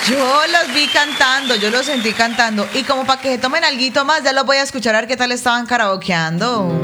Yo los vi cantando, yo los sentí cantando. Y como para que se tomen alguito más, ya los voy a escuchar a ver qué tal estaban karaokeando.